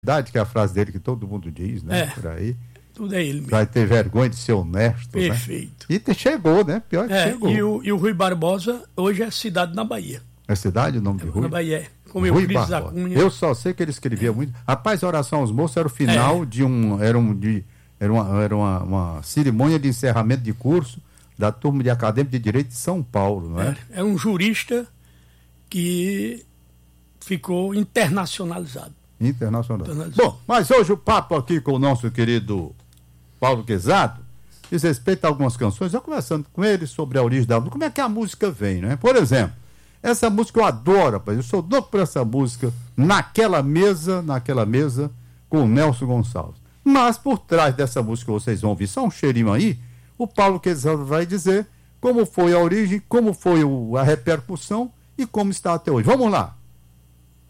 verdade, que é a frase dele que todo mundo diz, né? É. Por aí. Tudo é ele mesmo. Vai ter vergonha de ser honesto, Perfeito. né? E chegou, né? Pior que chegou. E o Rui Barbosa hoje é cidade na Bahia. É cidade o nome de Rui? Na Bahia, como Rui Euclides da Barbosa. Cunha. Eu só sei que ele escrevia muito. Rapaz, a oração aos moços era o final de uma cerimônia de encerramento de curso da turma de acadêmico de Direito de São Paulo, não é? É um jurista que ficou internacionalizado. Internacional. Bom, mas hoje o papo aqui com o nosso querido Paulo Quezado diz respeito a algumas canções. Eu conversando com ele sobre a origem da música, como é que a música vem, né? Por exemplo, essa música eu adoro, rapaz. Eu sou louco por essa música naquela mesa com o Nelson Gonçalves. Mas por trás dessa música que vocês vão ouvir, só um cheirinho aí, o Paulo Quezado vai dizer como foi a origem, como foi a repercussão e como está até hoje. Vamos lá.